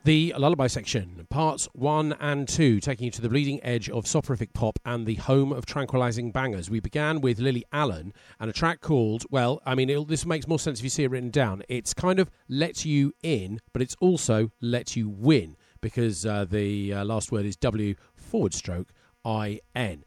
The Lullaby Section, parts 1 and 2, taking you to the bleeding edge of soporific pop and the home of tranquilizing bangers. We began with Lily Allen and a track called, this makes more sense if you see it written down. It's kind of lets you in, but it's also lets you win, because the last word is W/IN.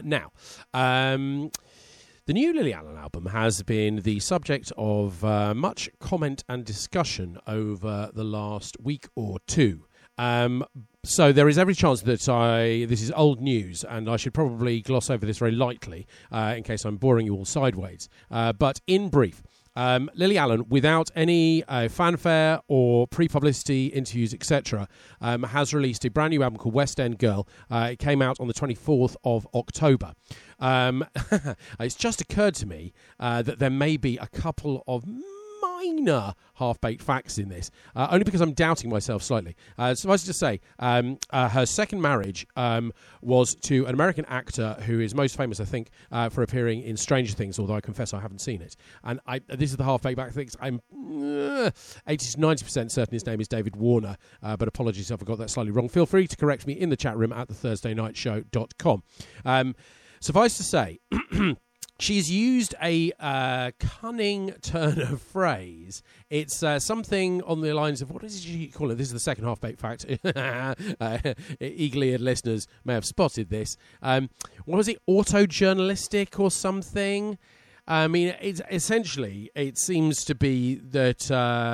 The new Lily Allen album has been the subject of much comment and discussion over the last week or two. So there is every chance that this is old news, and I should probably gloss over this very lightly in case I'm boring you all sideways. But in brief, Lily Allen, without any fanfare or pre-publicity, interviews, etc., has released a brand new album called West End Girl. It came out on the 24th of October. It's just occurred to me that there may be a couple of minor half-baked facts in this, only because I'm doubting myself slightly. Suffice it to say, her second marriage was to an American actor who is most famous, I think, for appearing in Stranger Things, although I confess I haven't seen it. And this is the half-baked fact. I'm 80 to 90% certain his name is David Warner, but apologies if I got that slightly wrong. Feel free to correct me in the chat room at thethursdaynightshow.com. Suffice to say, she's used a cunning turn of phrase. It's something on the lines of, what does she call it? This is the second half-baked fact. Eagerly-eared listeners may have spotted this. What was it? Auto-journalistic or something? I mean, it seems to be that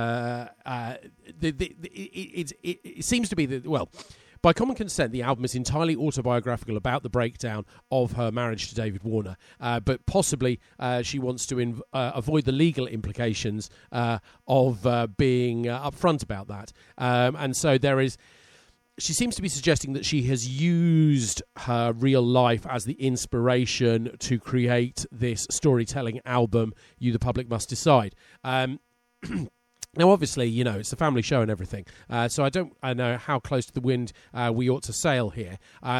it seems to be that, well, by common consent, the album is entirely autobiographical about the breakdown of her marriage to David Warner, but possibly she wants to avoid the legal implications of being upfront about that. And so she seems to be suggesting that she has used her real life as the inspiration to create this storytelling album, You the Public Must Decide. Now, obviously, it's a family show and everything, so I don't know how close to the wind we ought to sail here.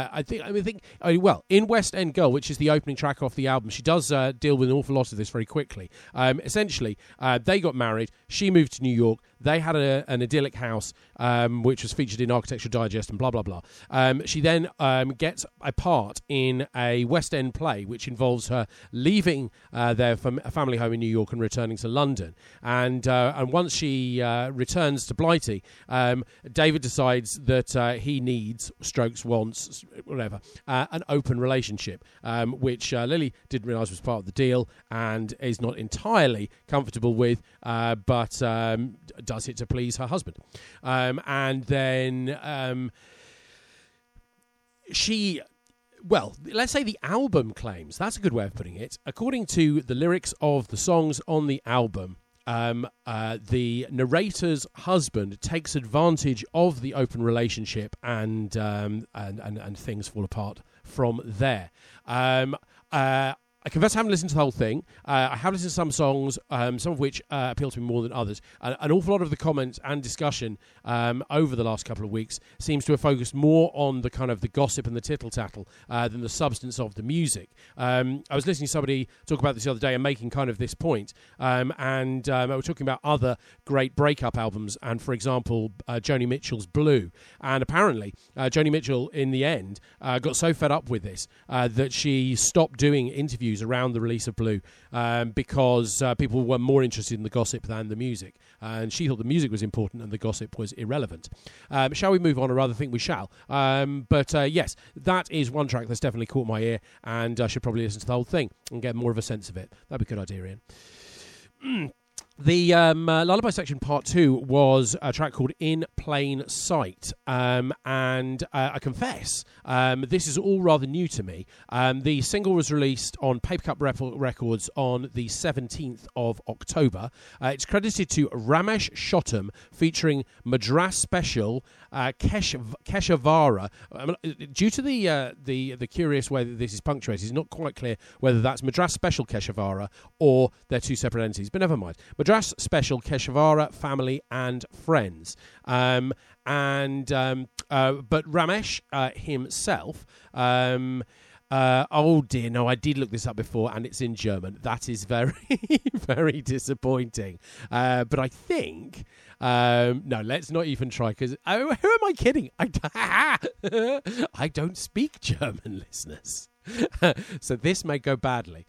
In West End Girl, which is the opening track off the album, she does deal with an awful lot of this very quickly. Essentially, they got married, she moved to New York, they had an idyllic house, which was featured in Architectural Digest and blah, blah, blah. She then gets a part in a West End play, which involves her leaving their family home in New York and returning to London. And once she returns to Blighty, David decides that he needs, wants, whatever, an open relationship, which Lily didn't realise was part of the deal and is not entirely comfortable with, but does it to please her husband. And then let's say the album claims, that's a good way of putting it, according to the lyrics of the songs on the album, the narrator's husband takes advantage of the open relationship and things fall apart from there. I confess I haven't listened to the whole thing. I have listened to some songs, some of which appeal to me more than others. An awful lot of the comments and discussion over the last couple of weeks seems to have focused more on the kind of the gossip and the tittle-tattle than the substance of the music. I was listening to somebody talk about this the other day and making kind of this point, and I was talking about other great breakup albums, and for example, Joni Mitchell's Blue. And apparently, Joni Mitchell, in the end, got so fed up with this that she stopped doing interviews around the release of Blue because people were more interested in the gossip than the music, and she thought the music was important and the gossip was irrelevant. Shall we move on? I rather think we shall. But yes, that is one track that's definitely caught my ear, and I should probably listen to the whole thing and get more of a sense of it. That'd be a good idea, Ian. The Lullaby Section Part 2 was a track called In Plain Sight, and I confess, this is all rather new to me. The single was released on Paper Cup Records on the 17th of October. It's credited to Ramesh Shottam, featuring Madras Special, Keshavara. Due to the curious way that this is punctuated, it's not quite clear whether that's Madras Special Keshavara or they're two separate entities, but never mind. Madras Special, Keshavara, Family and Friends. But Ramesh himself... oh dear, no, I did look this up before and it's in German. That is very, very disappointing. But I think No, let's not even try, because who am I kidding? I don't speak German, listeners. So this may go badly.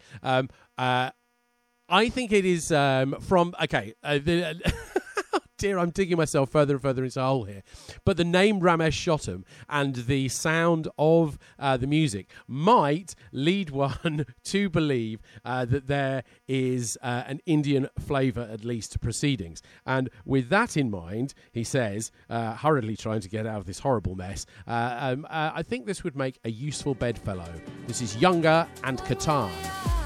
I think it is from... Okay, dear, I'm digging myself further and further into a hole here. But the name Ramesh Chotam and the sound of the music might lead one to believe that there is an Indian flavour, at least, to proceedings. And with that in mind, he says, hurriedly trying to get out of this horrible mess, I think this would make a useful bedfellow. This is Younger and Catan.